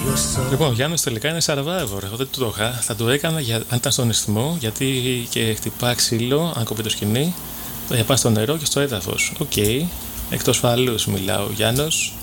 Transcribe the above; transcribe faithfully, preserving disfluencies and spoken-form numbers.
Λοιπόν, ο Γιάννης τελικά είναι survivor. Εγώ δεν του το είχα. Θα το έκανα για, αν ήταν στον ισθμό, γιατί και χτυπά ξύλο, αν κοπεί το σκηνή, θα πάει στο νερό και στο έδαφος. Οκ. Okay. Εκτός φαλούς μιλάω, Γιάννος.